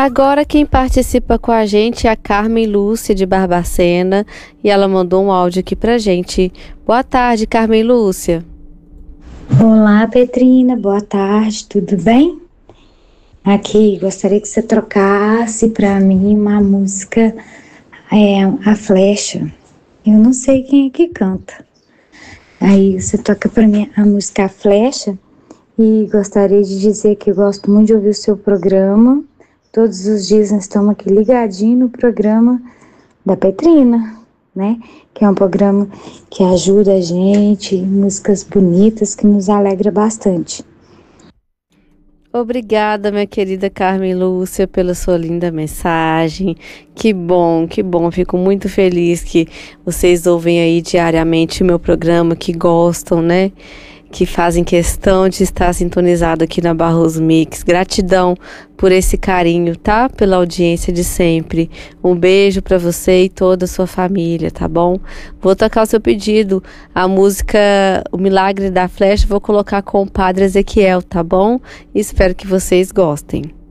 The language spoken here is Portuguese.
Agora quem participa com a gente é a Carmen Lúcia de Barbacena e ela mandou um áudio aqui pra gente. Boa tarde, Carmen Lúcia. Olá, Petrina, boa tarde, tudo bem? Aqui, gostaria que você trocasse para mim uma música, A Flecha. Eu não sei quem é que canta. Aí você toca para mim a música A Flecha e gostaria de dizer que eu gosto muito de ouvir o seu programa. Todos os dias nós estamos aqui ligadinhos no programa da Petrina, né? Que é um programa que ajuda a gente, músicas bonitas que nos alegra bastante. Obrigada, minha querida Carmen Lúcia, pela sua linda mensagem. Que bom, que bom. Fico muito feliz que vocês ouvem aí diariamente o meu programa, que gostam, né? Que fazem questão de estar sintonizado aqui na Barroso Mix. Gratidão por esse carinho, tá? Pela audiência de sempre. Um beijo pra você e toda a sua família, tá bom? Vou tocar o seu pedido. A música O Milagre da Flecha, vou colocar com o Padre Ezequiel, tá bom? Espero que vocês gostem.